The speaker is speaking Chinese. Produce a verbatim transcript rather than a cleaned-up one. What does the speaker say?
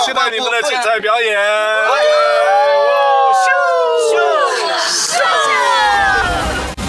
期待你们的精彩表演。